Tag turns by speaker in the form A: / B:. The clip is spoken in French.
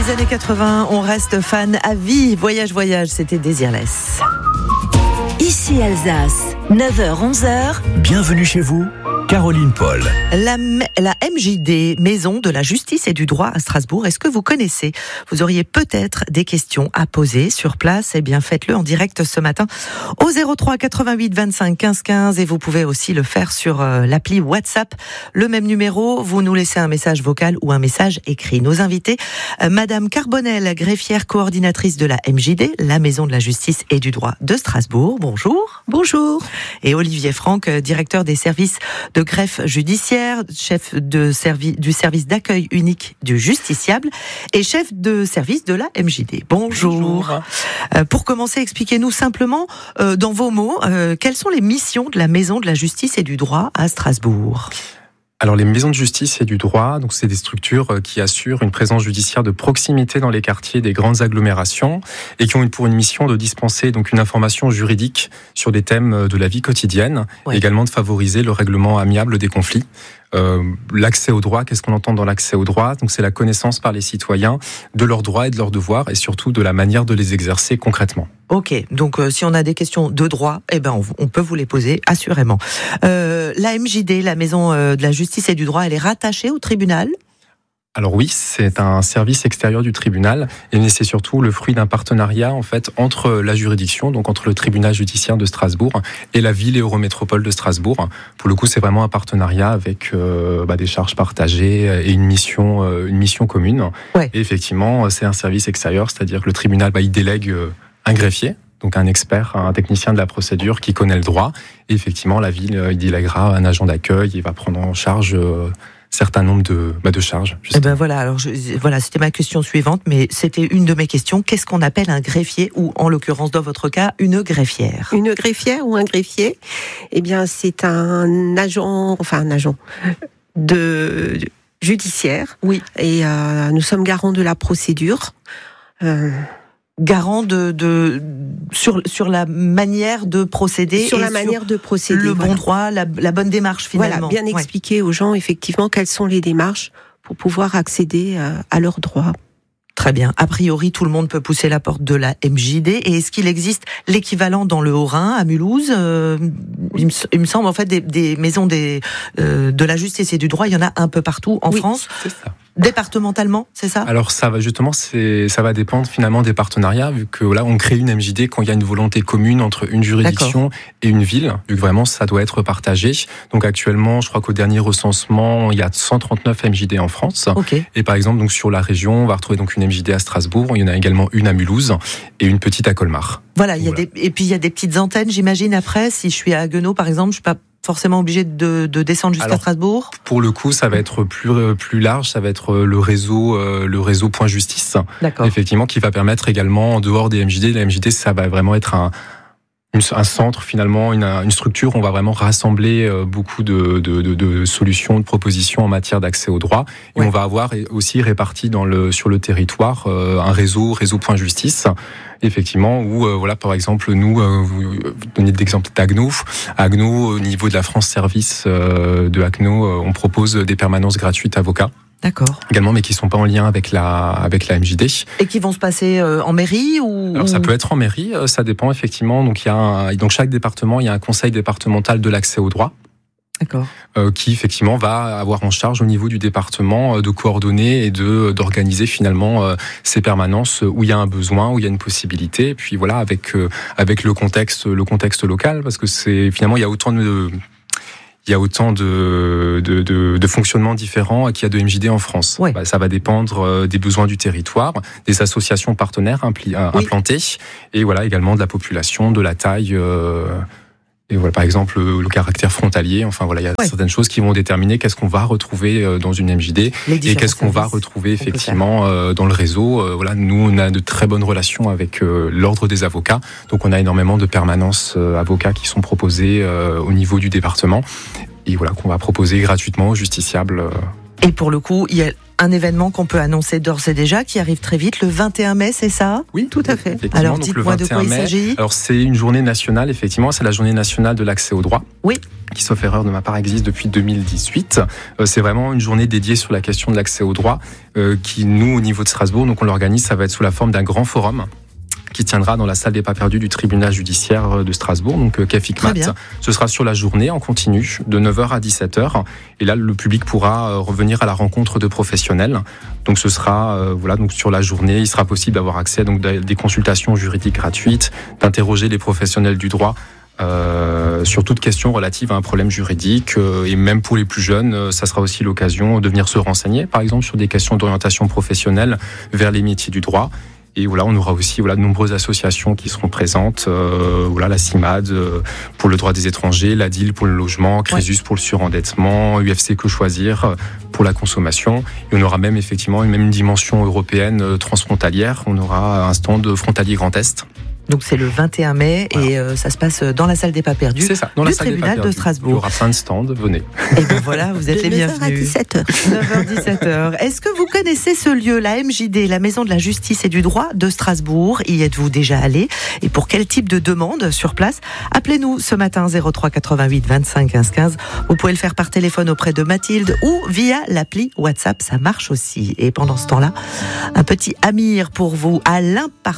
A: Les années 80, on reste fan à vie. Voyage, c'était Désirless.
B: Ici Alsace, 9h-11h.
C: Bienvenue chez vous, Caroline Paul.
A: La MJD, Maison de la Justice et du Droit à Strasbourg, est-ce que vous connaissez ? Vous auriez peut-être des questions à poser sur place. Eh bien, faites-le en direct ce matin au 03 88 25 15 15 et vous pouvez aussi le faire sur l'appli WhatsApp. Le même numéro, vous nous laissez un message vocal ou un message écrit. Nos invités, Madame Carbonel, greffière coordinatrice de la MJD, la Maison de la Justice et du Droit de Strasbourg. Bonjour.
B: Bonjour.
A: Et Olivier Franck, directeur des services de greffe judiciaire, chef du service d'accueil unique du justiciable et chef de service de la MJD. Bonjour. Pour commencer, expliquez-nous simplement, dans vos mots, quelles sont les missions de la Maison de la Justice et du Droit à Strasbourg ?
D: Alors les maisons de justice et du droit, donc c'est des structures qui assurent une présence judiciaire de proximité dans les quartiers des grandes agglomérations et qui ont pour une mission de dispenser donc une information juridique sur des thèmes de la vie quotidienne, et également de favoriser le règlement amiable des conflits. L'accès au droit, qu'est-ce qu'on entend dans l'accès au droit ? Donc c'est la connaissance par les citoyens de leurs droits et de leurs devoirs et surtout de la manière de les exercer concrètement.
A: Ok, donc si on a des questions de droit, eh ben on peut vous les poser assurément. La MJD, la Maison de la Justice et du Droit, elle est rattachée au tribunal ?
D: Alors oui, c'est un service extérieur du tribunal et c'est surtout le fruit d'un partenariat en fait entre la juridiction, donc entre le tribunal judiciaire de Strasbourg et la ville et Eurométropole de Strasbourg. Pour le coup, c'est vraiment un partenariat avec des charges partagées et une mission commune. Ouais. Et effectivement, c'est un service extérieur, c'est-à-dire que le tribunal il délègue un greffier, donc un expert, un technicien de la procédure qui connaît le droit. Et effectivement, la ville il délèguera un agent d'accueil et va prendre en charge certain nombre de charges.
A: Et ben voilà, alors c'était ma question suivante, mais c'était une de mes questions. Qu'est-ce qu'on appelle un greffier ou, en l'occurrence, dans votre cas, une greffière ?
E: Une greffière ou un greffier, eh bien, c'est un agent de judiciaire. Oui. Et nous sommes garants de la procédure.
A: Garant sur la manière de procéder,
E: sur la manière de procéder,
A: le bon droit, la bonne démarche finalement.
E: Voilà, bien expliquer aux gens effectivement quelles sont les démarches pour pouvoir accéder à leurs droits.
A: Très bien. A priori, tout le monde peut pousser la porte de la MJD. Et est-ce qu'il existe l'équivalent dans le Haut-Rhin, à Mulhouse ? Il me semble en fait des maisons de la justice et du droit, il y en a un peu partout en France.
D: C'est ça.
A: Départementalement, c'est ça ?
D: Alors ça va dépendre finalement des partenariats, vu que là on crée une MJD quand il y a une volonté commune entre une juridiction et une ville, vu que vraiment ça doit être partagé. Donc actuellement, je crois qu'au dernier recensement, il y a 139 MJD en France. Okay. Et par exemple, donc sur la région, on va retrouver donc une MJD à Strasbourg, il y en a également une à Mulhouse et une petite à Colmar.
A: Voilà, et puis il y a des petites antennes, j'imagine après. Si je suis à Haguenau, par exemple, je suis pas forcément obligé de descendre jusqu'à Strasbourg.
D: Pour le coup, ça va être plus large, ça va être le réseau Point Justice. D'accord. Effectivement, qui va permettre également, en dehors des MJD, la MJD, ça va vraiment être un centre finalement, une structure où on va vraiment rassembler beaucoup de solutions, de propositions en matière d'accès au droit. Et on va avoir aussi réparti sur le territoire un réseau Point Justice. Effectivement, où par exemple nous, vous donnez l'exemple d'Haguenau. Haguenau, au niveau de la France Service de Haguenau, on propose des permanences gratuites avocats.
A: D'accord.
D: Également, mais qui sont pas en lien avec la MJD.
A: Et qui vont se passer en mairie ou ?
D: Alors ça peut être en mairie, ça dépend effectivement. Donc donc chaque département, il y a un conseil départemental de l'accès au droit.
A: D'accord.
D: Qui effectivement va avoir en charge au niveau du département de coordonner et d'organiser finalement ces permanences où il y a un besoin, où il y a une possibilité. Et puis voilà, avec le contexte local, parce que c'est finalement il y a autant de fonctionnements différents qu'il y a de MJD en France. Ouais. Ça va dépendre des besoins du territoire, des associations partenaires implantées, et voilà également de la population, de la taille. Et voilà, par exemple, le caractère frontalier. Enfin voilà, il y a certaines choses qui vont déterminer qu'est-ce qu'on va retrouver dans une MJD et qu'est-ce qu'on va retrouver effectivement dans le réseau. Voilà, nous on a de très bonnes relations avec l'ordre des avocats, donc on a énormément de permanences avocats qui sont proposées au niveau du département et voilà qu'on va proposer gratuitement aux justiciables.
A: Et pour le coup, il y a Un événement qu'on peut annoncer d'ores et déjà, qui arrive très vite, le 21 mai, c'est ça ?
E: Oui, tout à fait.
A: Alors, dites-moi de quoi il s'agit.
D: Alors, c'est une journée nationale, effectivement, c'est la journée nationale de l'accès au droit.
A: Oui.
D: Qui, sauf erreur de ma part, existe depuis 2018. C'est vraiment une journée dédiée sur la question de l'accès au droit, qui, nous, au niveau de Strasbourg, donc on l'organise, ça va être sous la forme d'un grand forum qui tiendra dans la salle des pas perdus du tribunal judiciaire de Strasbourg, donc CAFICMAT. Ce sera sur la journée en continu de 9h à 17h, et là le public pourra revenir à la rencontre de professionnels. Donc ce sera donc sur la journée, il sera possible d'avoir accès donc des consultations juridiques gratuites, d'interroger les professionnels du droit sur toute question relative à un problème juridique, et même pour les plus jeunes, ça sera aussi l'occasion de venir se renseigner, par exemple sur des questions d'orientation professionnelle vers les métiers du droit. Et voilà, on aura aussi de nombreuses associations qui seront présentes. La CIMAD pour le droit des étrangers, la DIL pour le logement, Crésus pour le surendettement, UFC Que Choisir pour la consommation. Et on aura même effectivement une dimension européenne transfrontalière. On aura un stand frontalier Grand Est. Donc
A: c'est le 21 mai et ça se passe dans la salle des pas perdus du tribunal de Strasbourg.
D: Il y aura plein de stands, venez.
A: Et bien voilà, vous êtes les bienvenus. 9h-17h. Est-ce que vous connaissez ce lieu, la MJD, la Maison de la Justice et du Droit de Strasbourg ? Y êtes-vous déjà allé ? Et pour quel type de demande sur place ? Appelez-nous ce matin 03 88 25 15 15. Vous pouvez le faire par téléphone auprès de Mathilde ou via l'appli WhatsApp, ça marche aussi. Et pendant ce temps-là, un petit Amir pour vous à l'imparfait.